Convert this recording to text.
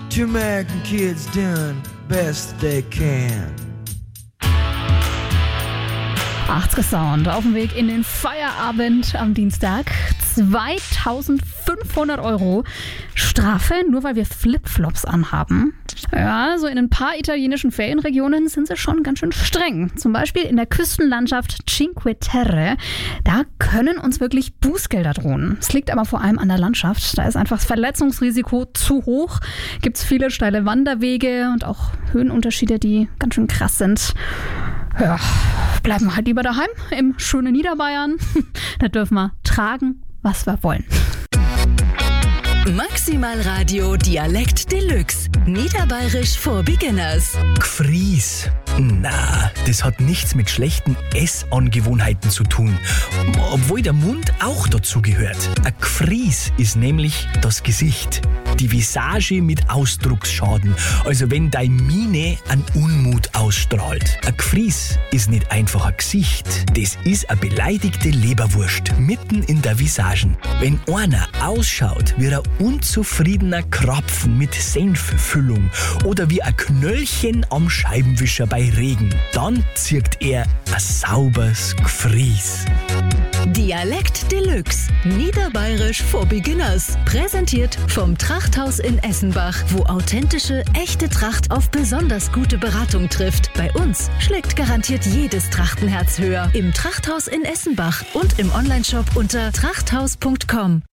Two American kids doing best they can. 80er Sound auf dem Weg in den Feierabend am Dienstag. 2.500 € Strafe, nur weil wir Flipflops anhaben. Ja, so in ein paar italienischen Ferienregionen sind sie schon ganz schön streng. Zum Beispiel in der Küstenlandschaft Cinque Terre. Da können uns wirklich Bußgelder drohen. Es liegt aber vor allem an der Landschaft. Da ist einfach das Verletzungsrisiko zu hoch. Gibt es viele steile Wanderwege und auch Höhenunterschiede, die ganz schön krass sind. Ja, bleiben wir halt lieber daheim im schönen Niederbayern. Da dürfen wir tragen, was wir wollen. Maximal Radio Dialekt Deluxe. Niederbayerisch for Beginners. Gfries. Na, das hat nichts mit schlechten Essangewohnheiten zu tun. Obwohl der Mund auch dazu gehört. Ein Gfries ist nämlich das Gesicht. Die Visage mit Ausdrucksschaden. Also wenn deine Miene an Unmut ausstrahlt. Ein Gfries ist nicht einfach ein Gesicht. Das ist eine beleidigte Leberwurst mitten in der Visagen. Wenn einer ausschaut wie ein unzufriedener Krapfen mit Senffüllung oder wie ein Knöllchen am Scheibenwischer bei Regen, dann zirkt er ein sauberes Gfries. Dialekt Deluxe. Niederbayerisch for Beginners. Präsentiert vom Trachthaus in Essenbach, wo authentische, echte Tracht auf besonders gute Beratung trifft. Bei uns schlägt garantiert jedes Trachtenherz höher. Im Trachthaus in Essenbach und im Onlineshop unter trachthaus.com.